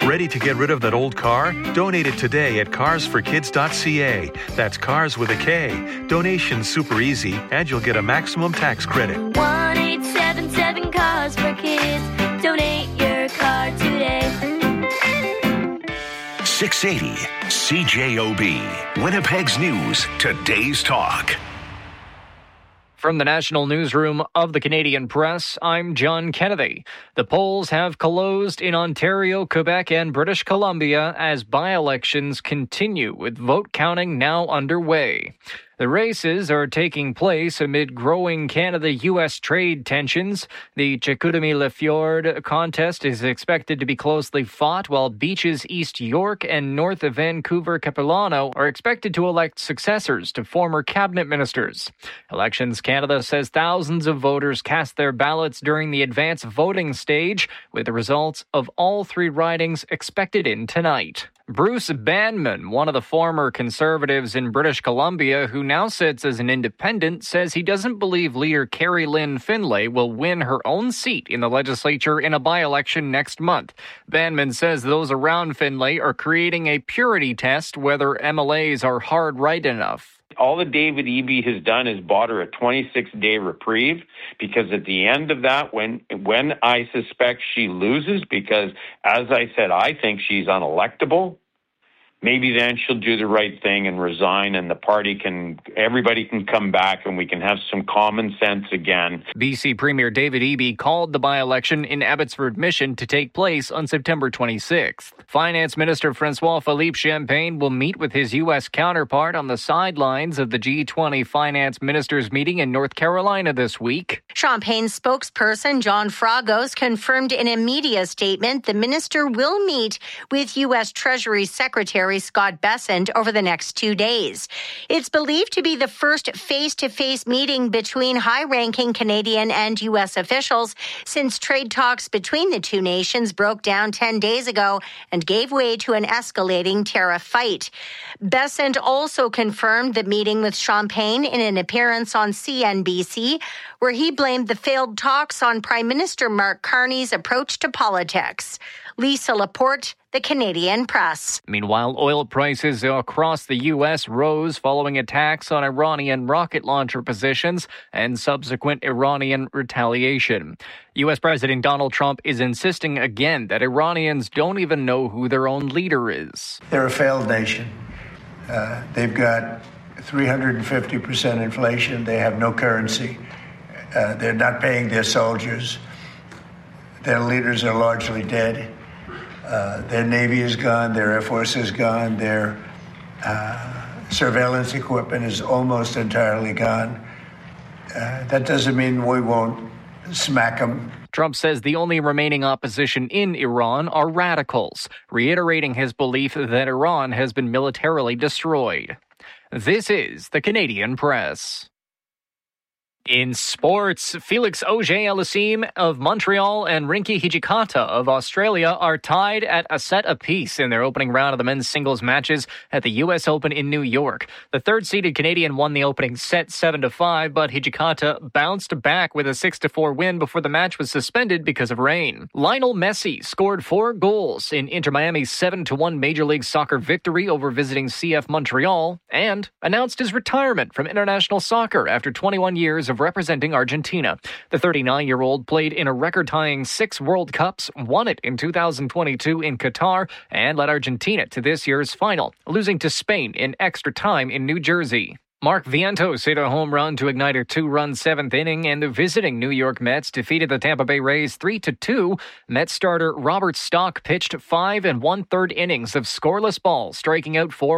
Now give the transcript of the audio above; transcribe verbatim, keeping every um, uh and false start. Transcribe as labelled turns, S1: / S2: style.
S1: Ready to get rid of that old car? Donate it today at cars for kids dot c a. That's cars with a K. Donation's super easy, and you'll get a maximum tax credit.
S2: one eight seven seven Cars for Kids. Donate your car today.
S3: six eighty C J O B. Winnipeg's News. Today's Talk.
S4: From the National Newsroom of the Canadian Press, I'm John Kennedy. The polls have closed in Ontario, Quebec, and British Columbia as by-elections continue, with vote counting now underway. The races are taking place amid growing Canada-U S trade tensions. The Chicoutimi-Le Fjord contest is expected to be closely fought, while Beaches East York and North of Vancouver Capilano are expected to elect successors to former cabinet ministers. Elections Canada says thousands of voters cast their ballots during the advance voting stage, with the results of all three ridings expected in tonight. Bruce Banman, one of the former Conservatives in British Columbia who now sits as an independent, says he doesn't believe leader Carrie Lynn Finlay will win her own seat in the legislature in a by-election next month. Banman says those around Finlay are creating a purity test whether M L As are hard-right enough.
S5: All that David Eby has done is bought her a twenty-six day reprieve, because at the end of that, when when I suspect she loses, because as I said, I think she's unelectable, maybe then she'll do the right thing and resign, and the party can, everybody can come back and we can have some common sense again.
S4: B C Premier David Eby called the by-election in Abbotsford Mission to take place on September twenty-sixth. Finance Minister Francois Philippe Champagne will meet with his U S counterpart on the sidelines of the G twenty Finance Ministers meeting in North Carolina this week.
S6: Champagne's spokesperson John Fragos confirmed in a media statement the minister will meet with U S Treasury Secretary Scott Bessent over the next two days. It's believed to be the first face-to-face meeting between high-ranking Canadian and U S officials since trade talks between the two nations broke down ten days ago and gave way to an escalating tariff fight. Bessent also confirmed the meeting with Champagne in an appearance on C N B C, where he blamed the failed talks on Prime Minister Mark Carney's approach to politics. Lisa Laporte, The Canadian Press.
S4: Meanwhile, oil prices across the U S rose following attacks on Iranian rocket launcher positions and subsequent Iranian retaliation. U S President Donald Trump is insisting again that Iranians don't even know who their own leader is.
S7: They're a failed nation. Uh, they've got three hundred fifty percent inflation. They have no currency. Uh, they're not paying their soldiers. Their leaders are largely dead. Uh, their Navy is gone, their Air Force is gone, their uh, surveillance equipment is almost entirely gone. Uh, that doesn't mean we won't smack them.
S4: Trump says the only remaining opposition in Iran are radicals, reiterating his belief that Iran has been militarily destroyed. This is the Canadian Press. In sports, Felix Auger-Aliassime of Montreal and Rinky Hijikata of Australia are tied at a set apiece in their opening round of the men's singles matches at the U S Open in New York. The third-seeded Canadian won the opening set seven to five, but Hijikata bounced back with a six to four win before the match was suspended because of rain. Lionel Messi scored four goals in Inter Miami's seven to one Major League Soccer victory over visiting C F Montreal and announced his retirement from international soccer after twenty-one years of representing Argentina. The thirty-nine-year-old played in a record-tying six World Cups, won it in two thousand twenty-two in Qatar, and led Argentina to this year's final, losing to Spain in extra time in New Jersey. Mark Vientos hit a home run to ignite a two-run seventh inning, and the visiting New York Mets defeated the Tampa Bay Rays three to two. Mets starter Robert Stock pitched five and one-third innings of scoreless ball, striking out four